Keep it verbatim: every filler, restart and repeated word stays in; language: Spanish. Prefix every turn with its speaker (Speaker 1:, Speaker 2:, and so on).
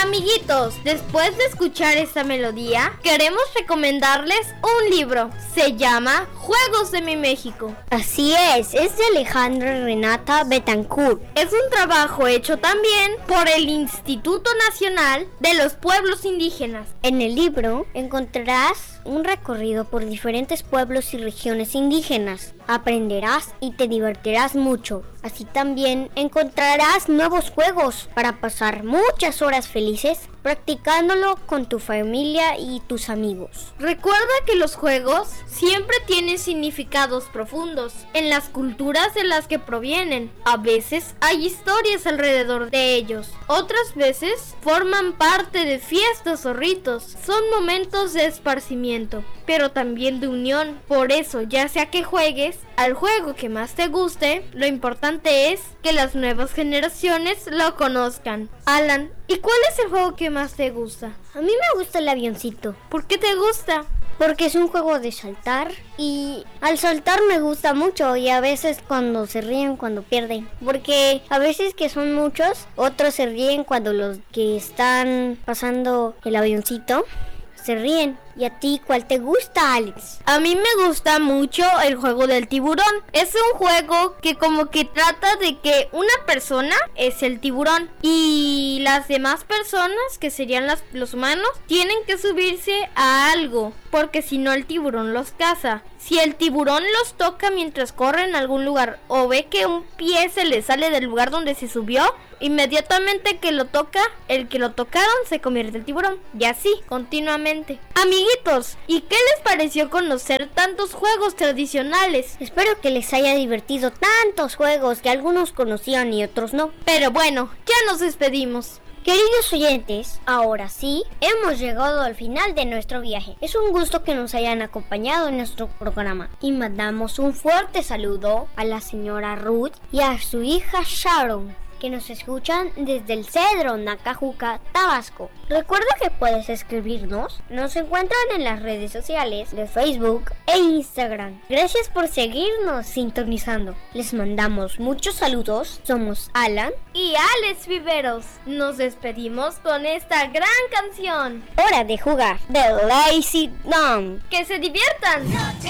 Speaker 1: Amiguitos, después de escuchar esta melodía, queremos recomendarles un libro. Se llama Juegos de mi México.
Speaker 2: Así es, es de Alejandra Renata Betancourt.
Speaker 1: Es un trabajo hecho también por el Instituto Nacional de los Pueblos Indígenas.
Speaker 2: En el libro encontrarás un recorrido por diferentes pueblos y regiones indígenas. Aprenderás y te divertirás mucho. Así también encontrarás nuevos juegos para pasar muchas horas felices practicándolo con tu familia y tus amigos.
Speaker 1: Recuerda que los juegos siempre tienen significados profundos en las culturas de las que provienen. A veces hay historias alrededor de ellos. Otras veces forman parte de fiestas o ritos. Son momentos de esparcimiento, pero también de unión. Por eso, ya sea que juegues al juego que más te guste, lo importante es que las nuevas generaciones lo conozcan. Alan, ¿y cuál es el juego que más te gusta?
Speaker 2: A mí me gusta el avioncito.
Speaker 1: ¿Por qué te gusta?
Speaker 2: Porque es un juego de saltar y al saltar me gusta mucho, y a veces cuando se ríen cuando pierden, porque a veces que son muchos, otros se ríen cuando los que están pasando el avioncito se ríen. ¿Y a ti cuál te gusta, Alex?
Speaker 1: A mí me gusta mucho el juego del tiburón. Es un juego que como que trata de que una persona es el tiburón y las demás personas, que serían las, los humanos, tienen que subirse a algo, porque si no el tiburón los caza. Si el tiburón los toca mientras corren a algún lugar o ve que un pie se le sale del lugar donde se subió, inmediatamente que lo toca, el que lo tocaron se convierte en tiburón. Y así, continuamente. Amiguitos, ¿y qué les pareció conocer tantos juegos tradicionales?
Speaker 2: Espero que les haya divertido tantos juegos que algunos conocían y otros no.
Speaker 1: Pero bueno, ya nos despedimos.
Speaker 2: Queridos oyentes, ahora sí, hemos llegado al final de nuestro viaje. Es un gusto que nos hayan acompañado en nuestro programa. Y mandamos un fuerte saludo a la señora Ruth y a su hija Sharon, que nos escuchan desde el Cedro, Nacajuca, Tabasco. Recuerda que puedes escribirnos. Nos encuentran en las redes sociales de Facebook e Instagram. Gracias por seguirnos sintonizando. Les mandamos muchos saludos. Somos Alan
Speaker 1: y Alex Viveros. Nos despedimos con esta gran canción.
Speaker 2: Hora de jugar, The Lazy Dumb.
Speaker 1: ¡Que se diviertan!